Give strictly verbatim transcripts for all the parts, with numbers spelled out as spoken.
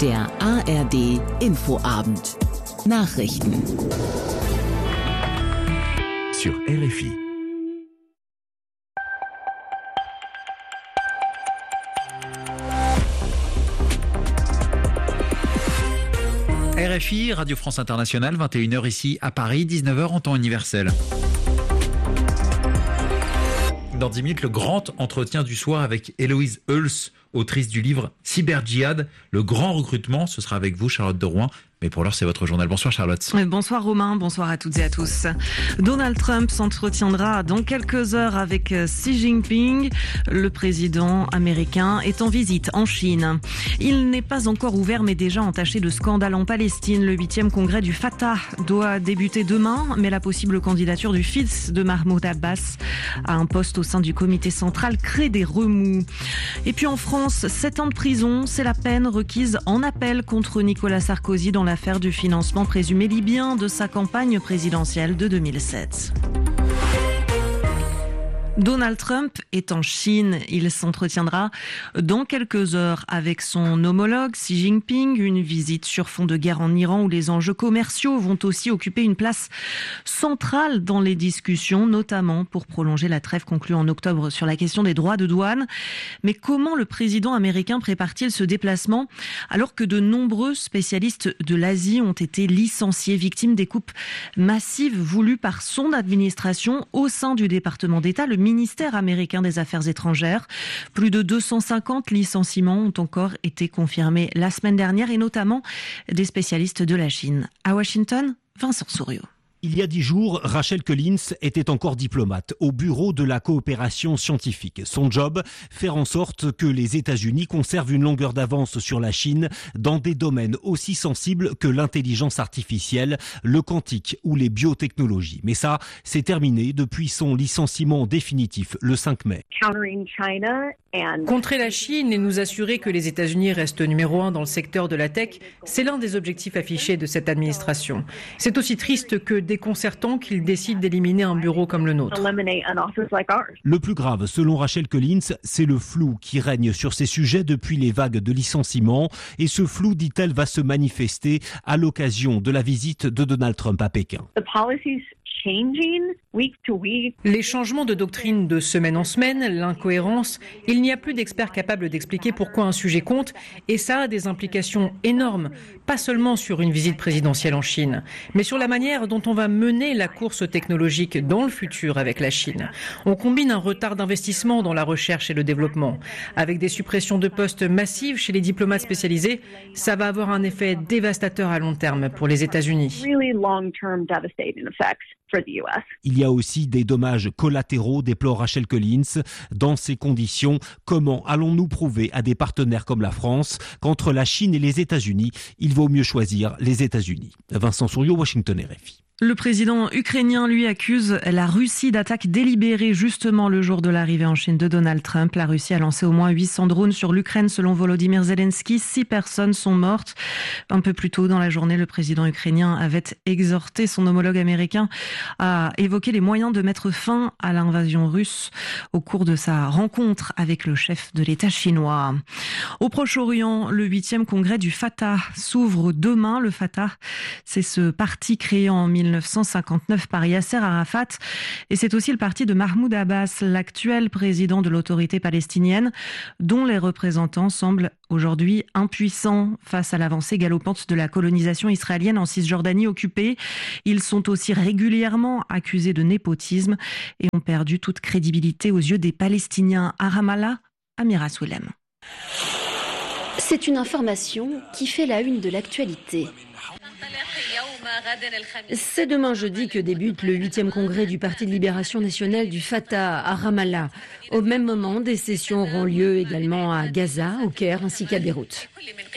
Der A R D Infoabend. Nachrichten. Sur R F I. R F I, Radio France Internationale, vingt et une heures ici à Paris, dix-neuf heures en temps universel. Dans dix minutes, le grand entretien du soir avec Héloïse Hulse, autrice du livre Cyber-Djihad, le grand recrutement. Ce sera avec vous, Charlotte de Rouen. Mais pour l'heure, c'est votre journal. Bonsoir Charlotte. Bonsoir Romain, bonsoir à toutes et à tous. Donald Trump s'entretiendra dans quelques heures avec Xi Jinping. Le président américain est en visite en Chine. Il n'est pas encore ouvert mais déjà entaché de scandale en Palestine. Le huitième congrès du Fatah doit débuter demain, mais la possible candidature du fils de Mahmoud Abbas à un poste au sein du comité central crée des remous. Et puis en France, sept ans de prison, c'est la peine requise en appel contre Nicolas Sarkozy dans l'affaire du financement présumé libyen de sa campagne présidentielle de deux mille sept. Donald Trump est en Chine. Il s'entretiendra dans quelques heures avec son homologue Xi Jinping. Une visite sur fond de guerre en Iran où les enjeux commerciaux vont aussi occuper une place centrale dans les discussions, notamment pour prolonger la trêve conclue en octobre sur la question des droits de douane. Mais comment le président américain prépare-t-il ce déplacement alors que de nombreux spécialistes de l'Asie ont été licenciés, victimes des coupes massives voulues par son administration au sein du département d'État, le ministère américain des Affaires étrangères. Plus de deux cent cinquante licenciements ont encore été confirmés la semaine dernière et notamment des spécialistes de la Chine. À Washington, Vincent Souriau. Il y a dix jours, Rachel Collins était encore diplomate au bureau de la coopération scientifique. Son job, faire en sorte que les États-Unis conservent une longueur d'avance sur la Chine dans des domaines aussi sensibles que l'intelligence artificielle, le quantique ou les biotechnologies. Mais ça, c'est terminé depuis son licenciement définitif le cinq mai. Contrer la Chine et nous assurer que les États-Unis restent numéro un dans le secteur de la tech, c'est l'un des objectifs affichés de cette administration. C'est aussi triste que déconcertant qu'ils décident d'éliminer un bureau comme le nôtre. Le plus grave, selon Rachel Collins, c'est le flou qui règne sur ces sujets depuis les vagues de licenciements. Et ce flou, dit-elle, va se manifester à l'occasion de la visite de Donald Trump à Pékin. Les changements de doctrine de semaine en semaine, l'incohérence, il n'y a plus d'experts capables d'expliquer pourquoi un sujet compte et ça a des implications énormes, pas seulement sur une visite présidentielle en Chine, mais sur la manière dont on va mener la course technologique dans le futur avec la Chine. On combine un retard d'investissement dans la recherche et le développement. Avec des suppressions de postes massives chez les diplomates spécialisés, ça va avoir un effet dévastateur à long terme pour les États-Unis. Il y a aussi des dommages collatéraux, déplore Rachel Collins. Dans ces conditions, comment allons-nous prouver à des partenaires comme la France qu'entre la Chine et les États-Unis, il vaut mieux choisir les États-Unis? Vincent Souriau, Washington, R F I. Le président ukrainien, lui, accuse la Russie d'attaques délibérées justement le jour de l'arrivée en Chine de Donald Trump. La Russie a lancé au moins huit cents drones sur l'Ukraine selon Volodymyr Zelensky. Six personnes sont mortes. Un peu plus tôt dans la journée, le président ukrainien avait exhorté son homologue américain à évoquer les moyens de mettre fin à l'invasion russe au cours de sa rencontre avec le chef de l'État chinois. Au Proche-Orient, le huitième congrès du Fatah s'ouvre demain. Le Fatah, c'est ce parti créé en mille neuf cent cinquante-neuf par Yasser Arafat et c'est aussi le parti de Mahmoud Abbas, l'actuel président de l'autorité palestinienne, dont les représentants semblent aujourd'hui impuissants face à l'avancée galopante de la colonisation israélienne en Cisjordanie occupée. Ils sont aussi régulièrement accusés de népotisme et ont perdu toute crédibilité aux yeux des Palestiniens. À Ramallah, Amira Souelem. C'est une information qui fait la une de l'actualité. C'est demain jeudi que débute le huitième congrès du Parti de libération nationale du Fatah à Ramallah. Au même moment, des sessions auront lieu également à Gaza, au Caire ainsi qu'à Beyrouth.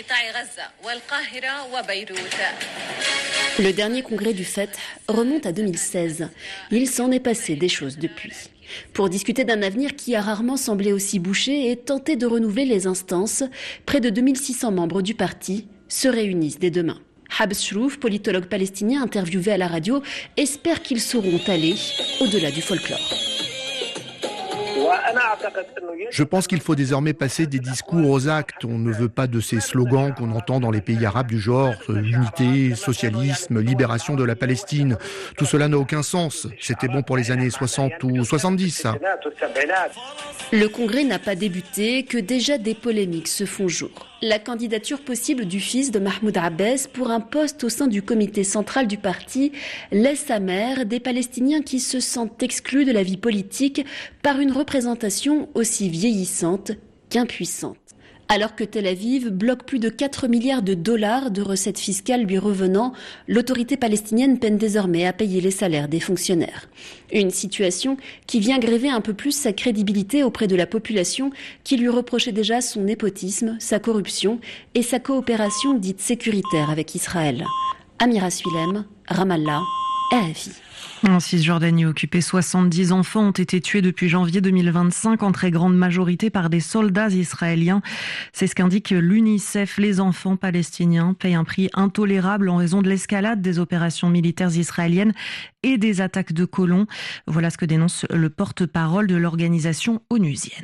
Le dernier congrès du Fatah remonte à deux mille seize. Il s'en est passé des choses depuis. Pour discuter d'un avenir qui a rarement semblé aussi bouché et tenter de renouveler les instances, près de deux mille six cents membres du parti se réunissent dès demain. Habs Shrouf, politologue palestinien interviewé à la radio, espère qu'ils sauront aller au-delà du folklore. Je pense qu'il faut désormais passer des discours aux actes. On ne veut pas de ces slogans qu'on entend dans les pays arabes du genre euh, unité, socialisme, libération de la Palestine. Tout cela n'a aucun sens. C'était bon pour les années soixante ou soixante-dix, ça. Le congrès n'a pas débuté que déjà des polémiques se font jour. La candidature possible du fils de Mahmoud Abbas pour un poste au sein du comité central du parti laisse amers des Palestiniens qui se sentent exclus de la vie politique par une représentation aussi vieillissante qu'impuissante. Alors que Tel Aviv bloque plus de quatre milliards de dollars de recettes fiscales lui revenant, l'autorité palestinienne peine désormais à payer les salaires des fonctionnaires. Une situation qui vient gréver un peu plus sa crédibilité auprès de la population qui lui reprochait déjà son népotisme, sa corruption et sa coopération dite sécuritaire avec Israël. Amira Suilem, Ramallah, R F I. En Cisjordanie occupée, soixante-dix enfants ont été tués depuis janvier deux mille vingt-cinq, en très grande majorité par des soldats israéliens. C'est ce qu'indique l'UNICEF. Les enfants palestiniens payent un prix intolérable en raison de l'escalade des opérations militaires israéliennes et des attaques de colons. Voilà ce que dénonce le porte-parole de l'organisation onusienne.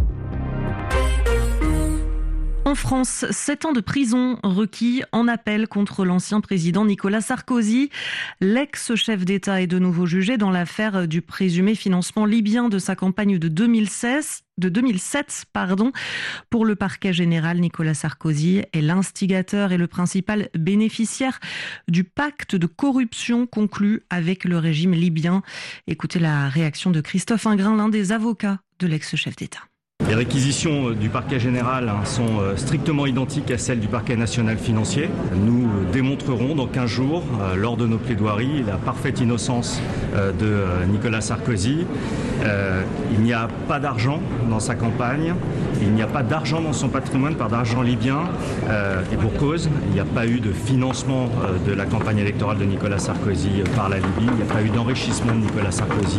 En France, sept ans de prison requis en appel contre l'ancien président Nicolas Sarkozy. L'ex-chef d'État est de nouveau jugé dans l'affaire du présumé financement libyen de sa campagne de deux mille seize. De deux mille sept, pardon. Pour le parquet général, Nicolas Sarkozy est l'instigateur et le principal bénéficiaire du pacte de corruption conclu avec le régime libyen. Écoutez la réaction de Christophe Ingrin, l'un des avocats de l'ex-chef d'État. Les réquisitions du parquet général sont strictement identiques à celles du parquet national financier. Nous démontrerons dans quinze jours, lors de nos plaidoiries, la parfaite innocence de Nicolas Sarkozy. Il n'y a pas d'argent dans sa campagne, il n'y a pas d'argent dans son patrimoine, pas d'argent libyen. Et pour cause, il n'y a pas eu de financement de la campagne électorale de Nicolas Sarkozy par la Libye. Il n'y a pas eu d'enrichissement de Nicolas Sarkozy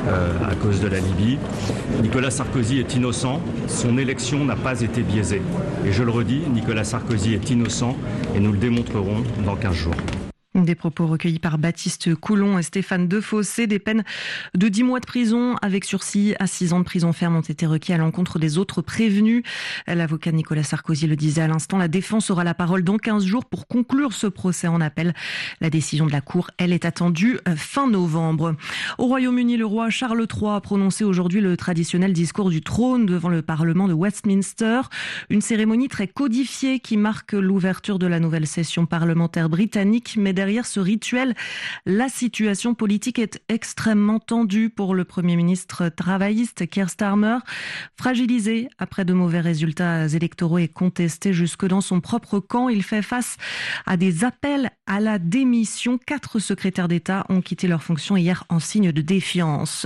à cause de la Libye. Nicolas Sarkozy est innocent. Son élection n'a pas été biaisée. Et je le redis, Nicolas Sarkozy est innocent et nous le démontrerons dans quinze jours. Des propos recueillis par Baptiste Coulon et Stéphane Defossé. Des peines de dix mois de prison avec sursis à six ans de prison ferme ont été requis à l'encontre des autres prévenus. L'avocat Nicolas Sarkozy le disait à l'instant, la défense aura la parole dans quinze jours pour conclure ce procès en appel. La décision de la Cour, elle, est attendue fin novembre. Au Royaume-Uni, le roi Charles trois a prononcé aujourd'hui le traditionnel discours du trône devant le Parlement de Westminster. Une cérémonie très codifiée qui marque l'ouverture de la nouvelle session parlementaire britannique. Mais derrière ce rituel, la situation politique est extrêmement tendue pour le Premier ministre travailliste Keir Starmer, fragilisé après de mauvais résultats électoraux et contesté jusque dans son propre camp. Il fait face à des appels à la démission. Quatre secrétaires d'État ont quitté leurs fonctions hier en signe de défiance.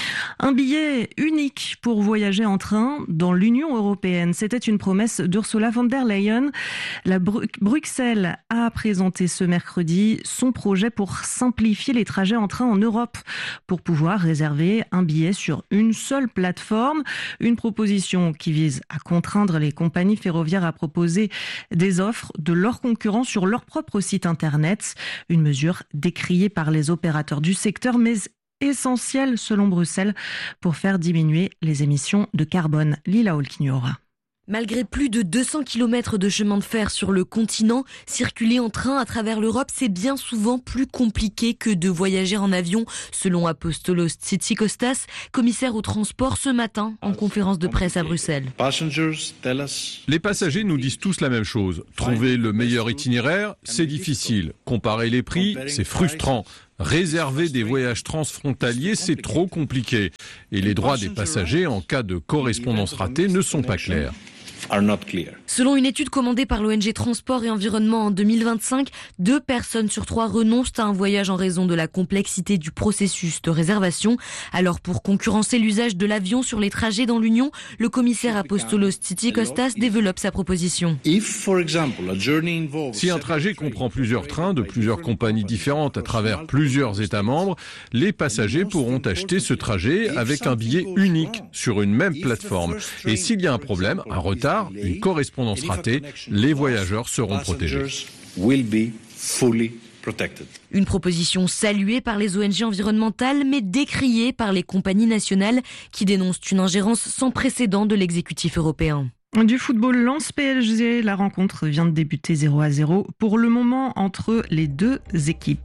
Un billet unique pour voyager en train dans l'Union européenne. C'était une promesse d'Ursula von der Leyen. La Bru- Bruxelles a présenté ce mercredi son projet pour simplifier les trajets en train en Europe, pour pouvoir réserver un billet sur une seule plateforme. Une proposition qui vise à contraindre les compagnies ferroviaires à proposer des offres de leurs concurrents sur leur propre site internet. Une mesure décriée par les opérateurs du secteur, mais essentielle selon Bruxelles pour faire diminuer les émissions de carbone. Lila Olkignora. Malgré plus de deux cents kilomètres de chemin de fer sur le continent, circuler en train à travers l'Europe, c'est bien souvent plus compliqué que de voyager en avion, selon Apostolos Tzitzikostas, commissaire au transport ce matin en conférence de presse à Bruxelles. Les passagers nous disent tous la même chose. Trouver le meilleur itinéraire, c'est difficile. Comparer les prix, c'est frustrant. Réserver des voyages transfrontaliers, c'est trop compliqué. Et les droits des passagers en cas de correspondance ratée ne sont pas clairs. Selon une étude commandée par l'O N G Transport et Environnement en deux mille vingt-cinq, deux personnes sur trois renoncent à un voyage en raison de la complexité du processus de réservation. Alors pour concurrencer l'usage de l'avion sur les trajets dans l'Union, le commissaire Apostolos Tzitzikostas développe sa proposition. Si un trajet comprend plusieurs trains de plusieurs compagnies différentes à travers plusieurs États membres, les passagers pourront acheter ce trajet avec un billet unique sur une même plateforme. Et s'il y a un problème, un retard, une correspondance ratée, les voyageurs seront protégés. Une proposition saluée par les O N G environnementales, mais décriée par les compagnies nationales qui dénoncent une ingérence sans précédent de l'exécutif européen. Du football Lens-P S G, la rencontre vient de débuter zéro à zéro pour le moment entre les deux équipes.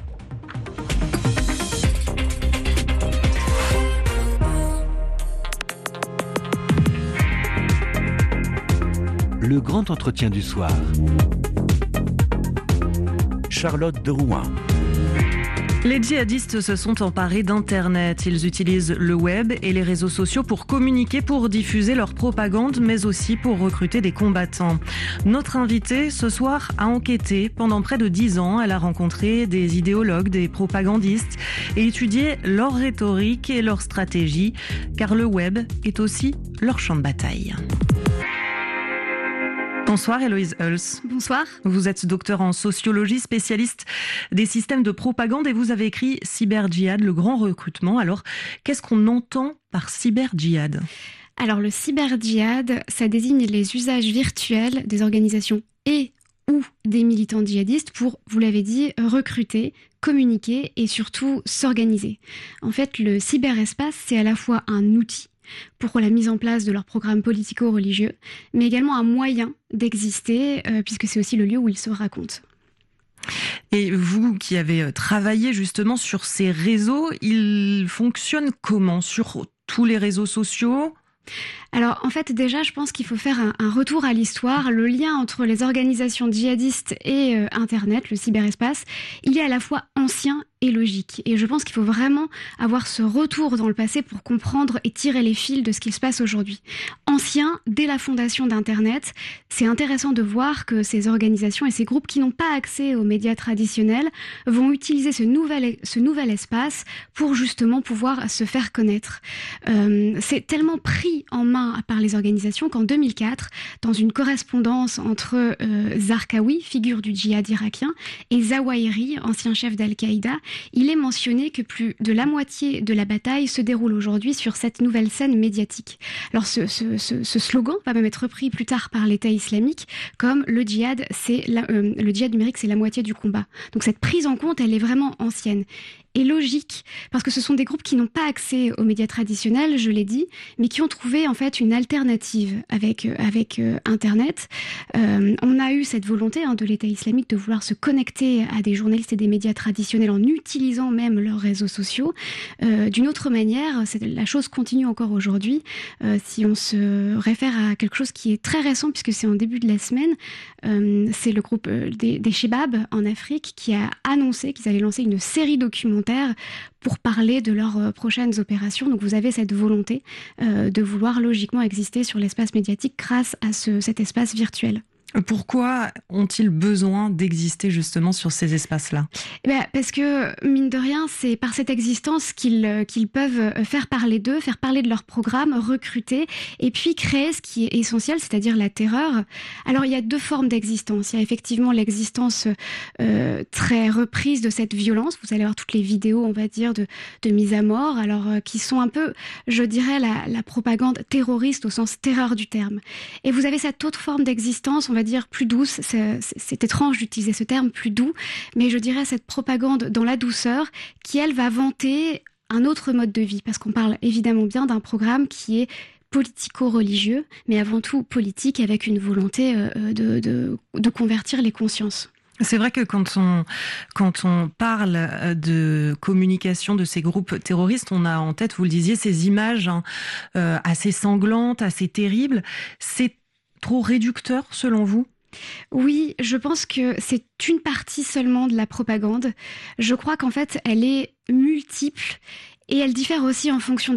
Le grand entretien du soir. Charlotte de Rouen. Les djihadistes se sont emparés d'Internet. Ils utilisent le web et les réseaux sociaux pour communiquer, pour diffuser leur propagande, mais aussi pour recruter des combattants. Notre invitée, ce soir, a enquêté. Pendant près de dix ans, elle a rencontré des idéologues, des propagandistes et étudié leur rhétorique et leur stratégie, car le web est aussi leur champ de bataille. Bonsoir Héloïse Hulse. Bonsoir. Vous êtes docteur en sociologie, spécialiste des systèmes de propagande et vous avez écrit Cyber-Djihad, le grand recrutement. Alors, qu'est-ce qu'on entend par cyber-djihad ? Alors, le cyber-djihad, ça désigne les usages virtuels des organisations et ou des militants djihadistes pour, vous l'avez dit, recruter, communiquer et surtout s'organiser. En fait, le cyberespace, c'est à la fois un outil pour la mise en place de leurs programmes politico-religieux, mais également un moyen d'exister, euh, puisque c'est aussi le lieu où ils se racontent. Et vous qui avez travaillé justement sur ces réseaux, ils fonctionnent comment sur tous les réseaux sociaux ? Alors en fait déjà je pense qu'il faut faire un, un retour à l'histoire. Le lien entre les organisations djihadistes et euh, Internet, le cyberespace, il est à la fois ancien et logique. Et je pense qu'il faut vraiment avoir ce retour dans le passé pour comprendre et tirer les fils de ce qui se passe aujourd'hui. Ancien, dès la fondation d'Internet, c'est intéressant de voir que ces organisations et ces groupes qui n'ont pas accès aux médias traditionnels vont utiliser ce nouvel, ce nouvel espace pour justement pouvoir se faire connaître. Euh, c'est tellement pris en main par les organisations qu'en deux mille quatre, dans une correspondance entre euh, Zarqawi, figure du djihad irakien, et Zawahiri, ancien chef d'Al-Qaïda, il est mentionné que plus de la moitié de la bataille se déroule aujourd'hui sur cette nouvelle scène médiatique. Alors ce, ce, ce, ce slogan va même être repris plus tard par l'État islamique comme le djihad, c'est la, euh, le djihad numérique, c'est la moitié du combat. Donc cette prise en compte, elle est vraiment ancienne. Et logique, parce que ce sont des groupes qui n'ont pas accès aux médias traditionnels, je l'ai dit, mais qui ont trouvé en fait une alternative avec, avec euh, Internet. Euh, on a eu cette volonté hein, de l'État islamique de vouloir se connecter à des journalistes et des médias traditionnels en utilisant même leurs réseaux sociaux. Euh, d'une autre manière, c'est, la chose continue encore aujourd'hui. Euh, si on se réfère à quelque chose qui est très récent, puisque c'est en début de la semaine, euh, c'est le groupe euh, des, des Shebab en Afrique qui a annoncé qu'ils allaient lancer une série documentaire pour parler de leurs prochaines opérations. Donc vous avez cette volonté euh, de vouloir logiquement exister sur l'espace médiatique grâce à ce, cet espace virtuel. Pourquoi ont-ils besoin d'exister justement sur ces espaces-là ? Eh bien, parce que, mine de rien, c'est par cette existence qu'ils, qu'ils peuvent faire parler d'eux, faire parler de leur programme, recruter, et puis créer ce qui est essentiel, c'est-à-dire la terreur. Alors, il y a deux formes d'existence. Il y a effectivement l'existence euh, très reprise de cette violence. Vous allez voir toutes les vidéos, on va dire, de, de mise à mort, alors euh, qui sont un peu, je dirais, la, la propagande terroriste au sens terreur du terme. Et vous avez cette autre forme d'existence, on va dire plus douce, c'est, c'est étrange d'utiliser ce terme plus doux, mais je dirais cette propagande dans la douceur qui elle va vanter un autre mode de vie, parce qu'on parle évidemment bien d'un programme qui est politico-religieux, mais avant tout politique avec une volonté de, de, de convertir les consciences. C'est vrai que quand on, quand on parle de communication de ces groupes terroristes, on a en tête, vous le disiez, ces images hein, euh, assez sanglantes, assez terribles. C'est trop réducteur selon vous ? Oui, je pense que c'est une partie seulement de la propagande. Je crois qu'en fait, elle est multiple et elle diffère aussi en fonction des